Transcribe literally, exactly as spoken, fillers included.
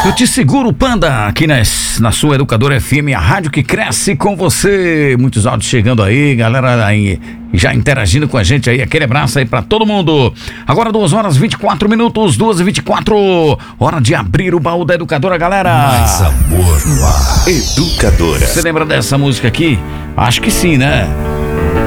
Eu te seguro, Panda, aqui na, na sua Educadora F M, a rádio que cresce com você. Muitos áudios chegando aí, galera aí já interagindo com a gente aí. Aquele abraço aí pra todo mundo. Agora duas horas e vinte e quatro minutos, duas e vinte e quatro. Hora de abrir o baú da Educadora, galera. Mais amor no ar. Educadora. Você lembra dessa música aqui? Acho que sim, né?